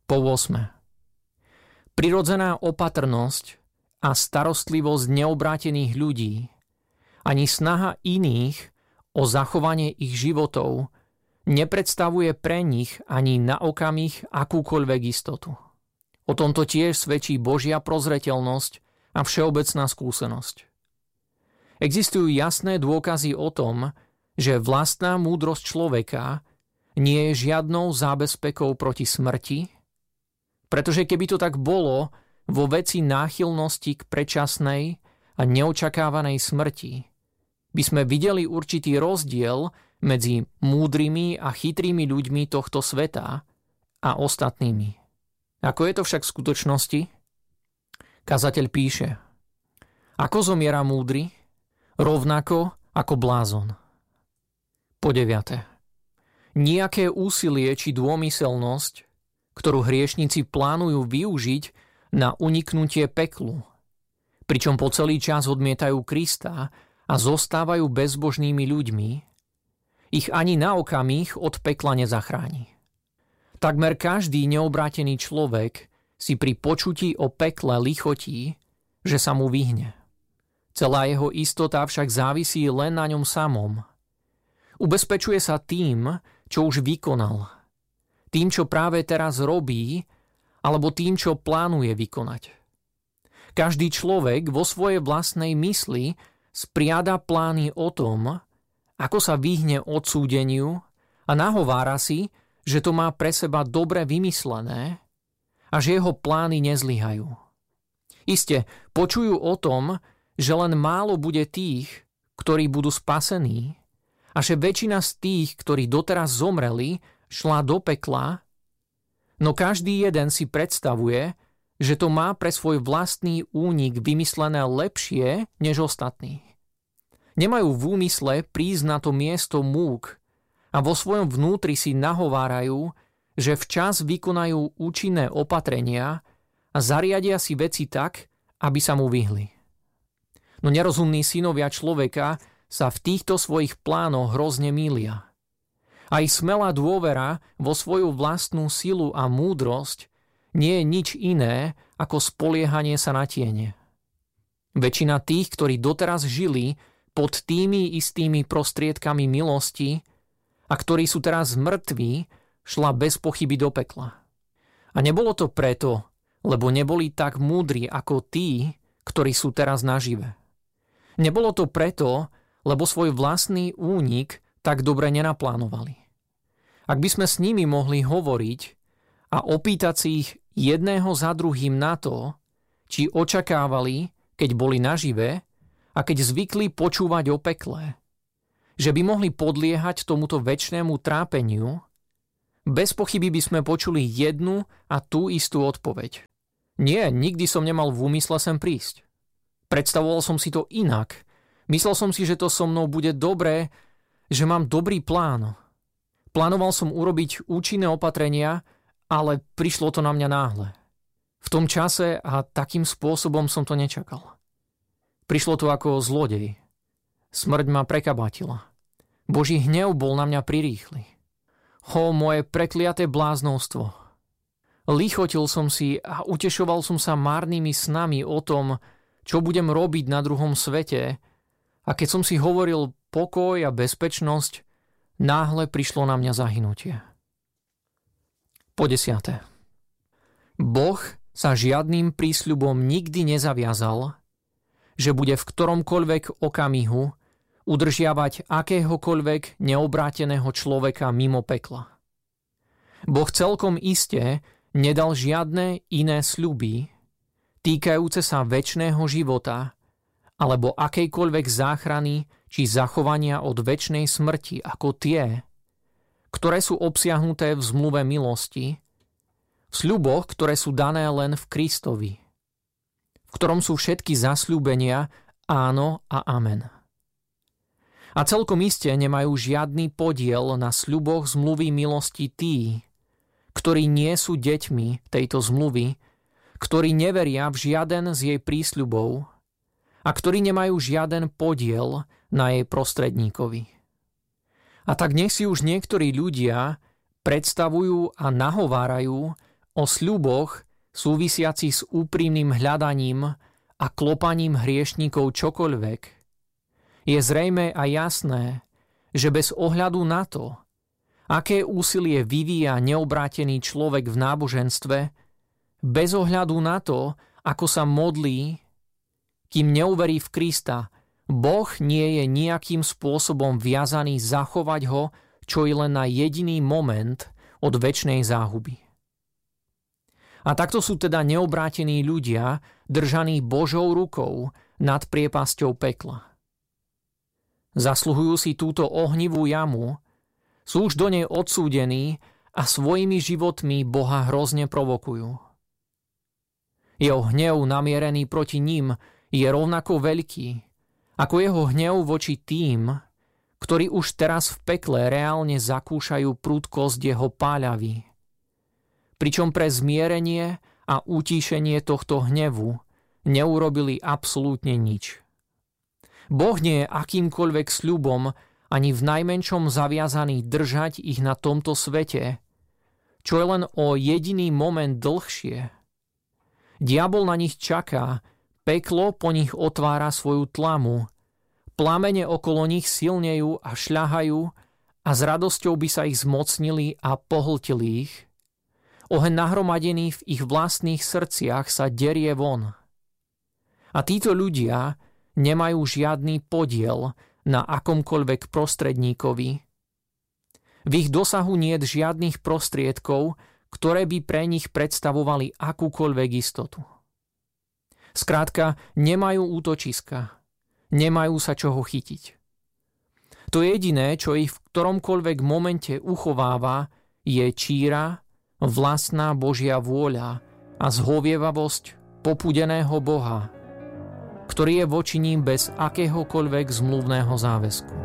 Po 8. Prirodzená opatrnosť a starostlivosť neobrátených ľudí, ani snaha iných o zachovanie ich životov nepredstavuje pre nich ani na okamih akúkoľvek istotu. O tomto tiež svedčí Božia prozreteľnosť a všeobecná skúsenosť. Existujú jasné dôkazy o tom, že vlastná múdrosť človeka nie je žiadnou zábezpekou proti smrti, pretože keby to tak bolo, vo veci náchylnosti k predčasnej a neočakávanej smrti by sme videli určitý rozdiel medzi múdrymi a chytrými ľuďmi tohto sveta a ostatnými. Ako je to však v skutočnosti? Kazateľ píše: Ako zomiera múdry? Rovnako ako blázon. Po 9. Nijaké úsilie či dômyselnosť, ktorú hriešnici plánujú využiť na uniknutie peklu, pričom po celý čas odmietajú Krista a zostávajú bezbožnými ľuďmi, ich ani na okamih od pekla nezachráni. Takmer každý neobrátený človek si pri počutí o pekle lichotí, že sa mu vyhne. Celá jeho istota však závisí len na ňom samom. Ubezpečuje sa tým, čo už vykonal, tým, čo práve teraz robí, alebo tým, čo plánuje vykonať. Každý človek vo svojej vlastnej mysli spriada plány o tom, ako sa vyhne odsúdeniu a nahovára si, že to má pre seba dobre vymyslené a že jeho plány nezlyhajú. Iste, počujú o tom, že len málo bude tých, ktorí budú spasení a že väčšina z tých, ktorí doteraz zomreli, šla do pekla. No každý jeden si predstavuje, že to má pre svoj vlastný únik vymyslené lepšie než ostatní. Nemajú v úmysle prísť na to miesto múk a vo svojom vnútri si nahovárajú, že včas vykonajú účinné opatrenia a zariadia si veci tak, aby sa mu vyhli. No nerozumní synovia človeka sa v týchto svojich plánoch hrozne mýlia. Aj smelá dôvera vo svoju vlastnú silu a múdrosť nie je nič iné ako spoliehanie sa na tiene. Väčšina tých, ktorí doteraz žili pod tými istými prostriedkami milosti a ktorí sú teraz mŕtvi, šla bez pochyby do pekla. A nebolo to preto, lebo neboli tak múdri ako tí, ktorí sú teraz nažive. Nebolo to preto, lebo svoj vlastný únik tak dobre nenaplánovali. Ak by sme s nimi mohli hovoriť a opýtať si ich jedného za druhým na to, či očakávali, keď boli nažive a keď zvykli počúvať o pekle, že by mohli podliehať tomuto večnému trápeniu, bez pochyby by sme počuli jednu a tú istú odpoveď. Nie, nikdy som nemal v úmysle sem prísť. Predstavoval som si to inak. Myslel som si, že to so mnou bude dobré, že mám dobrý plán. Plánoval som urobiť účinné opatrenia, ale prišlo to na mňa náhle. V tom čase a takým spôsobom som to nečakal. Prišlo to ako zlodej. Smrť ma prekabatila. Boží hnev bol na mňa prirýchly. Moje prekliaté bláznovstvo. Lichotil som si a utešoval som sa márnymi snami o tom, čo budem robiť na druhom svete, a keď som si hovoril pokoj a bezpečnosť, náhle prišlo na mňa zahynutie. Po 10. Boh sa žiadnym prísľubom nikdy nezaviazal, že bude v ktoromkoľvek okamihu udržiavať akéhokoľvek neobráteného človeka mimo pekla. Boh celkom iste nedal žiadne iné sľuby týkajúce sa večného života alebo akejkoľvek záchrany či zachovania od večnej smrti ako tie, ktoré sú obsiahnuté v zmluve milosti, v sľuboch, ktoré sú dané len v Kristovi, v ktorom sú všetky zasľúbenia áno a amen. A celkom iste nemajú žiadny podiel na sľuboch zmluvy milosti tí, ktorí nie sú deťmi tejto zmluvy, ktorí neveria v žiaden z jej prísľubov a ktorí nemajú žiaden podiel na jej prostredníkovi. A tak nech si už niektorí ľudia predstavujú a nahovárajú o sľuboch súvisiacich s úprimným hľadaním a klopaním hriešníkov čokoľvek, je zrejmé a jasné, že bez ohľadu na to, aké úsilie vyvíja neobrátený človek v náboženstve, bez ohľadu na to, ako sa modlí, kým neuverí v Krista, Boh nie je nejakým spôsobom viazaný zachovať ho, čo i len na jediný moment od večnej záhuby. A takto sú teda neobrátení ľudia držaní Božou rukou nad priepasťou pekla. Zasluhujú si túto ohnivú jamu, sú už do nej odsúdení a svojimi životmi Boha hrozne provokujú. Jeho hnev namierený proti ním je rovnako veľký, ako jeho hnev voči tým, ktorí už teraz v pekle reálne zakúšajú prudkosť jeho páľavy. Pričom pre zmierenie a utíšenie tohto hnevu neurobili absolútne nič. Boh nie je akýmkoľvek sľubom ani v najmenšom zaviazaný držať ich na tomto svete, čo je len o jediný moment dlhšie. Diabol na nich čaká, peklo po nich otvára svoju tlamu, plamene okolo nich silnejú a šľahajú a s radosťou by sa ich zmocnili a pohltili ich. Oheň nahromadený v ich vlastných srdciach sa derie von. A títo ľudia nemajú žiadny podiel na akomkoľvek prostredníkovi. V ich dosahu niet žiadnych prostriedkov, ktoré by pre nich predstavovali akúkoľvek istotu. Skrátka, nemajú útočiska, nemajú sa čoho chytiť. To jediné, čo ich v ktoromkoľvek momente uchováva, je číra, vlastná Božia vôľa a zhovievavosť popudeného Boha, ktorý je voči ním bez akéhokoľvek zmluvného záväzku.